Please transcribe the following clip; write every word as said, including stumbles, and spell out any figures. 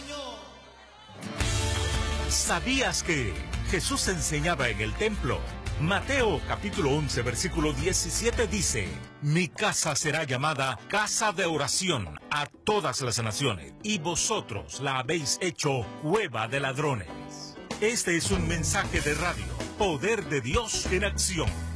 ¿Sabías que Jesús enseñaba en el templo? Mateo capítulo once versículo diecisiete dice: mi casa será llamada casa de oración a todas las naciones, y vosotros la habéis hecho cueva de ladrones. Este es un mensaje de radio, Poder de Dios en acción.